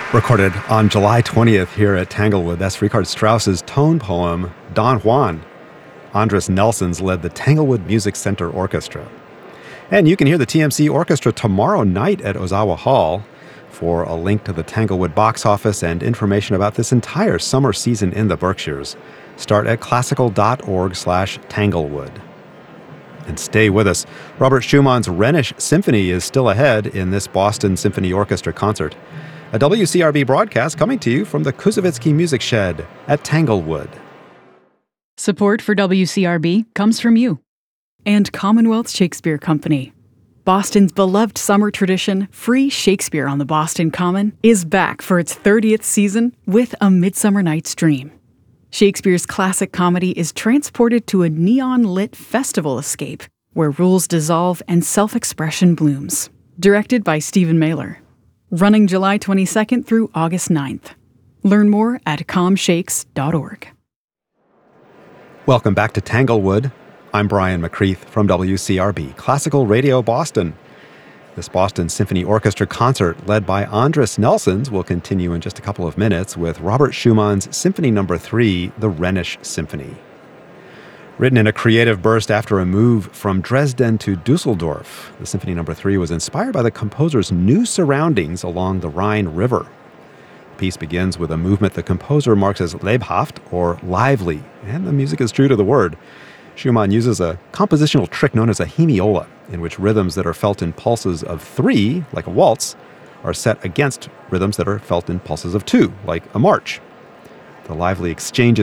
Recorded on July 20th here at Tanglewood, that's Richard Strauss's tone poem, Don Juan. Andres Nelsons led the Tanglewood Music Center Orchestra. And you can hear the TMC Orchestra tomorrow night at Ozawa Hall. For a link to the Tanglewood box office and information about this entire summer season in the Berkshires, start at classical.org/Tanglewood. And stay with us. Robert Schumann's Rhenish Symphony is still ahead in this Boston Symphony Orchestra concert. A WCRB broadcast coming to you from the Kuzovitsky Music Shed at Tanglewood. Support for WCRB comes from you and Commonwealth Shakespeare Company. Boston's beloved summer tradition, Free Shakespeare on the Boston Common, is back for its 30th season with A Midsummer Night's Dream. Shakespeare's classic comedy is transported to a neon-lit festival escape where rules dissolve and self-expression blooms. Directed by Stephen Mailer. Running July 22nd through August 9th. Learn more at comshakes.org. Welcome back to Tanglewood. I'm Brian McCreath from WCRB, Classical Radio Boston. This Boston Symphony Orchestra concert led by Andres Nelsons will continue in just a couple of minutes with Robert Schumann's Symphony No. 3, the Rhenish Symphony. Written in a creative burst after a move from Dresden to Dusseldorf, the Symphony No. 3 was inspired by the composer's new surroundings along the Rhine River. The piece begins with a movement the composer marks as lebhaft, or lively, and the music is true to the word. Schumann uses a compositional trick known as a hemiola, in which rhythms that are felt in pulses of 3, like a waltz, are set against rhythms that are felt in pulses of 2, like a march. The lively exchanges